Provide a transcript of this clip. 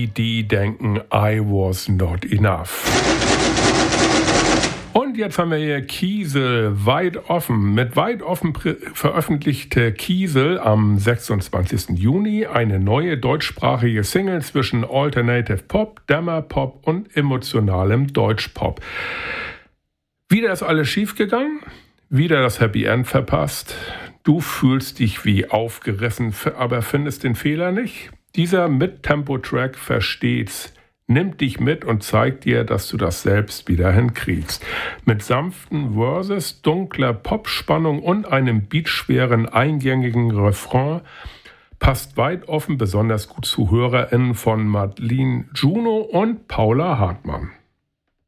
die denken, I was not enough. Und jetzt haben wir hier Kiesel, Weit offen. Mit Weit offen veröffentlichte Kiesel am 26. Juni eine neue deutschsprachige Single zwischen Alternative Pop, Dämmer Pop und emotionalem Deutschpop. Wieder ist alles schiefgegangen, wieder das Happy End verpasst. Du fühlst dich wie aufgerissen, aber findest den Fehler nicht. Dieser Mid-Tempo-Track versteht's. Nimmt dich mit und zeigt dir, dass du das selbst wieder hinkriegst. Mit sanften Verses, dunkler Popspannung und einem beatschweren, eingängigen Refrain passt Weit offen besonders gut zu HörerInnen von Madeline Juno und Paula Hartmann.